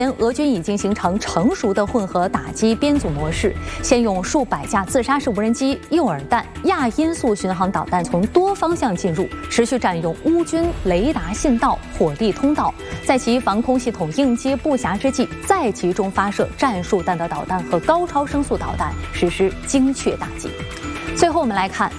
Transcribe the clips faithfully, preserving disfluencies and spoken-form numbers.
俄军已经形成成熟的混合打击编组模式，先用数百架自杀式无人机、诱饵弹、亚音速巡航导弹从多方向进入，持续占用乌军雷达信道、火力通道，在其防空系统应接不暇之际，再集中发射战术弹道导弹和高超声速导弹，实施精确打击。最后，我们来看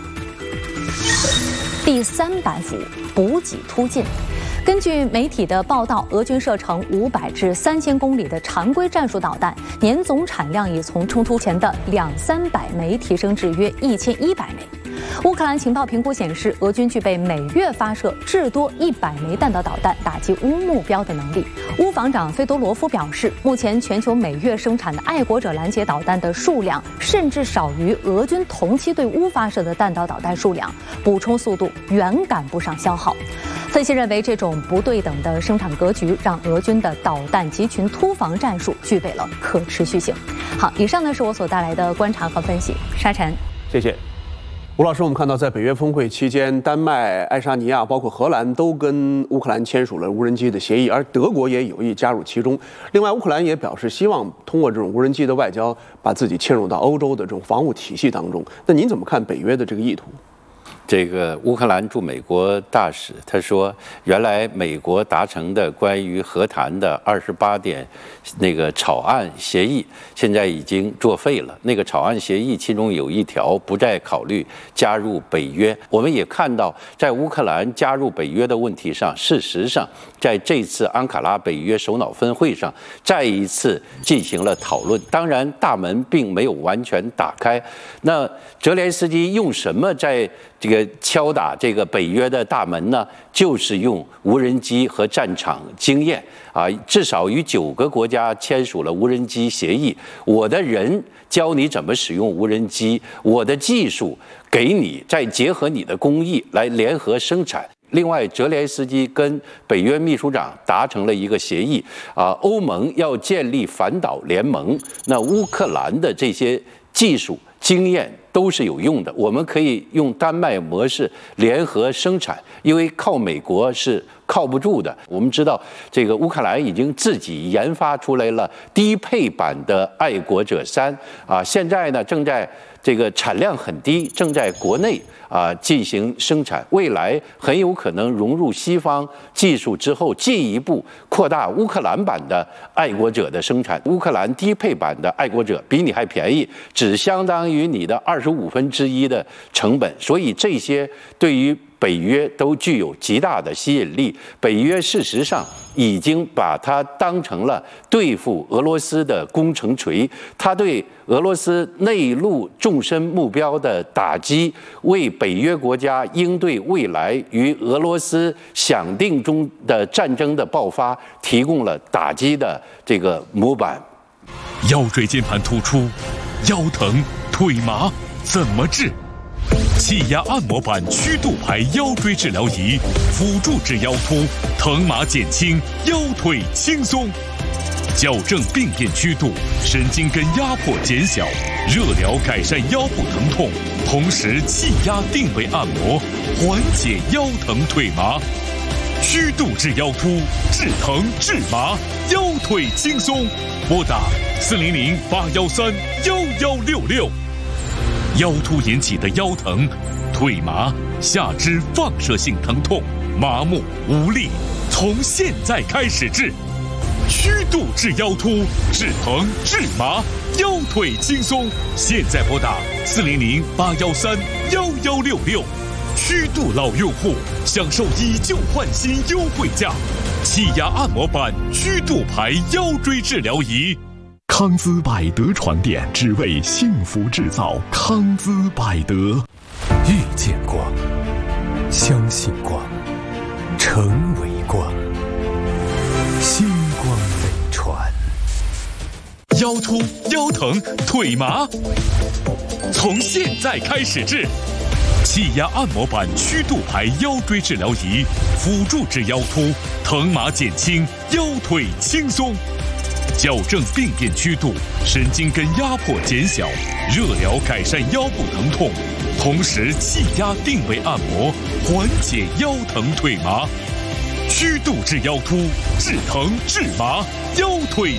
第三板斧补给突进。根据媒体的报道，俄军射程五百至三千公里的常规战术导弹，年总产量已从冲突前的两三百枚提升至约一千一百枚。乌克兰情报评估显示，俄军具备每月发射至多一百枚弹道导弹打击乌目标的能力。乌防长费多罗夫表示，目前全球每月生产的爱国者拦截导弹的数量甚至少于俄军同期对乌发射的弹道导弹数量，补充速度远赶不上消耗。分析认为，这种不对等的生产格局让俄军的导弹集群突防战术具备了可持续性。好，以上呢是我所带来的观察和分析。沙尘， 谢谢。吴老师，我们看到在北约峰会期间，丹麦、爱沙尼亚包括荷兰都跟乌克兰签署了无人机的协议，而德国也有意加入其中。另外，乌克兰也表示希望通过这种无人机的外交，把自己嵌入到欧洲的这种防务体系当中。那您怎么看北约的这个意图？ 这个乌克兰驻美国大使他说，原来美国达成的关于和谈的二十八点那个草案协议，现在已经作废了。那个草案协议其中有一条不再考虑加入北约。我们也看到，在乌克兰加入北约的问题上，事实上在这次安卡拉北约首脑分会上再一次进行了讨论。当然，大门并没有完全打开。那泽连斯基用什么在这个敲打这个北约的大门呢？就是用无人机和战场经验啊，至少与九个国家签署了无人机协议。我的人教你怎么使用无人机，我的技术给你，再结合你的工艺来联合生产。另外，泽连斯基跟北约秘书长达成了一个协议啊，欧盟要建立反导联盟。那乌克兰的这些技术经验都是有用的，我们可以用丹麦模式联合生产，因为靠美国是靠不住的。我们知道，这个乌克兰已经自己研发出来了低配版的爱国者三啊，现在呢正在这个产量很低，正在国内啊进行生产，未来很有可能融入西方技术之后，进一步扩大乌克兰版的爱国者的生产。乌克兰低配版的爱国者比你还便宜，只相当于你的二十五分之一的成本，所以这些对于北约都具有极大的吸引力。北约事实上已经把它当成了对付俄罗斯的攻城锤，它对俄罗斯内陆纵深目标的打击，为北约国家应对未来与俄罗斯想定中的战争的爆发提供了打击的这个模板。 腰椎间盘突出、腰疼、腿麻怎么治？气压按摩板曲度排腰椎治疗仪，辅助治腰突，疼麻减轻，腰腿轻松。矫正病变曲度，神经根压迫减小，热疗改善腰部疼痛，同时气压定位按摩，缓解腰疼腿麻。曲度治腰突，治疼治麻，腰腿轻松。拨打四零零八幺三幺幺六六。腰突引起的腰疼、腿麻、下肢放射性疼痛、麻木无力，从现在开始治。曲度治腰突，治疼治麻，腰腿轻松。现在拨打四零零八幺三幺幺六六。曲度老用户享受以旧换新优惠价，气压按摩板曲度牌腰椎治疗仪。 康姿百德床垫，只为幸福制造。康姿百德， 遇见光，相信光，成为光，星光美传。 腰突、腰疼、腿麻，从现在开始治。气压按摩板曲度牌腰椎治疗仪，辅助治腰突，疼麻减轻，腰腿轻松。矫正病变曲度，神经根压迫减小，热疗改善腰部疼痛，同时气压定位按摩，缓解腰疼腿麻。曲度治腰突，治疼治麻，腰腿